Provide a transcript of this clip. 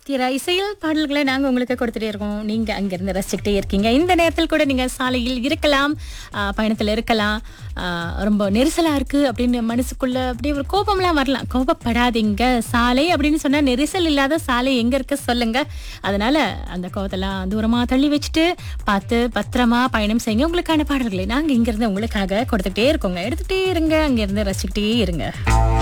தீரா இசையில் பாடல்களை நாங்க உங்களுக்கு கொடுத்துட்டே இருக்கோம். நீங்க அங்கிருந்து ரசிச்சுக்கிட்டே இருக்கீங்க. இந்த நேரத்தில் கூட நீங்க சாலையில் இருக்கலாம், பயணத்துல இருக்கலாம். ரொம்ப நெரிசலா இருக்கு அப்படின்னு மனசுக்குள்ள அப்படியே ஒரு கோபம்லாம் வரலாம். கோபப்படாதீங்க. சாலை அப்படின்னு சொன்னா நெரிசல் இல்லாத சாலை எங்க இருக்கு சொல்லுங்க. அதனால அந்த கோவத்தெல்லாம் தூரமா தள்ளி வச்சுட்டு பார்த்து பத்திரமா பயணம் செய்யுங்க. உங்களுக்கான பாடல்களை நாங்க இங்கிருந்து உங்களுக்காக கொடுத்துக்கிட்டே இருக்கோங்க. எடுத்துக்கிட்டே இருங்க, அங்கிருந்து ரசிச்சுக்கிட்டே இருங்க.